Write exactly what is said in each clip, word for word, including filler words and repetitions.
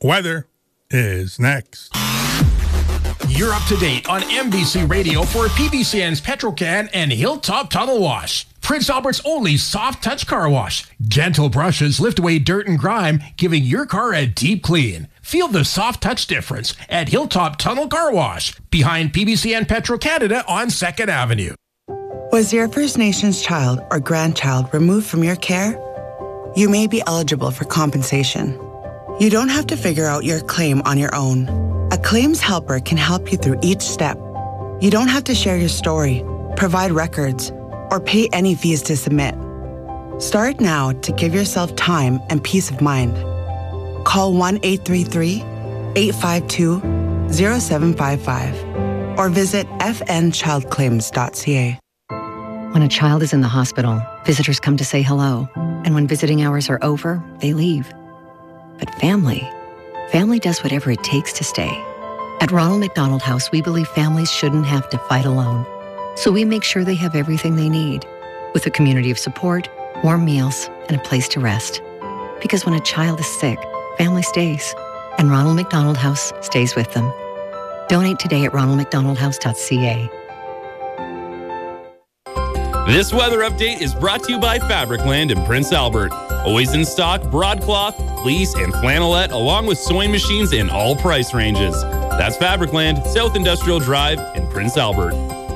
Weather is next. You're up to date on M B C Radio for P B C N's Petrocan and Hilltop Tunnel Wash. Prince Albert's only soft touch car wash. Gentle brushes lift away dirt and grime, giving your car a deep clean. Feel the soft touch difference at Hilltop Tunnel Car Wash, behind P B C N Petro Canada on second Avenue. Was your First Nations child or grandchild removed from your care? You may be eligible for compensation. You don't have to figure out your claim on your own. A claims helper can help you through each step. You don't have to share your story, provide records, or pay any fees to submit. Start now to give yourself time and peace of mind. Call one eight three three, eight five two, zero seven five five or visit f n child claims dot c a. When a child is in the hospital, visitors come to say hello. And when visiting hours are over, they leave. But family, family does whatever it takes to stay. At Ronald McDonald House, we believe families shouldn't have to fight alone. So we make sure they have everything they need, with a community of support, warm meals, and a place to rest. Because when a child is sick, family stays, and Ronald McDonald House stays with them. Donate today at ronald mcdonald house dot c a. This weather update is brought to you by Fabricland in Prince Albert. Always in stock, broadcloth, fleece, and flannelette, along with sewing machines in all price ranges. That's Fabricland, South Industrial Drive in Prince Albert.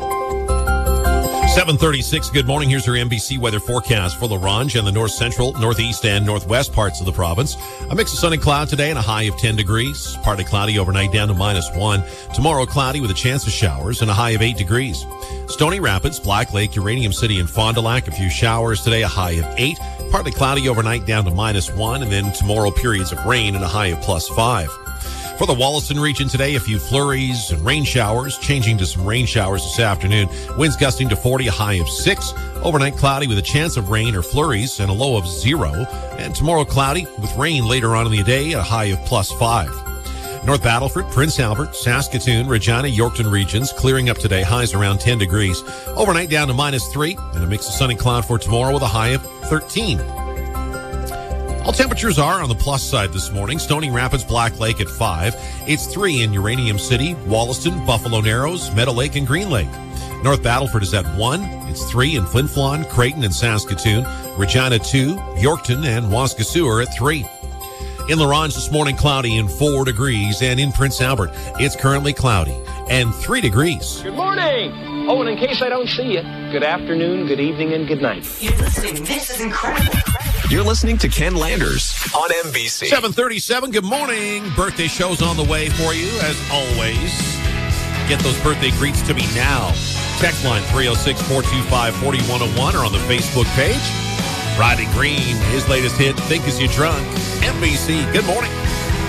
seven thirty-six, good morning. Here's your M B C weather forecast for La Ronge and the north central, northeast, and northwest parts of the province. A mix of sun and cloud today and a high of ten degrees. Partly cloudy overnight down to minus one. Tomorrow cloudy with a chance of showers and a high of eight degrees. Stony Rapids, Black Lake, Uranium City, and Fond du Lac, a few showers today, a high of eight. Partly cloudy overnight down to minus one, and then tomorrow periods of rain and a high of plus five. For the Wollaston region today, a few flurries and rain showers, changing to some rain showers this afternoon. Winds gusting to forty, a high of six. Overnight cloudy with a chance of rain or flurries and a low of zero. And tomorrow cloudy with rain later on in the day, a high of plus five. North Battleford, Prince Albert, Saskatoon, Regina, Yorkton regions clearing up today, highs around ten degrees. Overnight down to minus three, and a mix of sun and cloud for tomorrow with a high of thirteen. All temperatures are on the plus side this morning. Stony Rapids, Black Lake at five. It's three in Uranium City, Wollaston, Buffalo Narrows, Meadow Lake, and Green Lake. North Battleford is at one. It's three in Flin Flon, Creighton, and Saskatoon. Regina two, Yorkton, and Waskesiu are at three. In La Ronge this morning, cloudy and four degrees. And in Prince Albert, it's currently cloudy and three degrees. Good morning. Oh, and in case I don't see you, good afternoon, good evening, and good night. You're listening. This is incredible. You're listening to Ken Landers on M B C. seven thirty-seven, good morning. Birthday show's on the way for you, as always. Get those birthday greets to me now. Text line three oh six, four two five, four one oh one or on the Facebook page. Riley Green, his latest hit, Think Is You Drunk. M B C, good morning.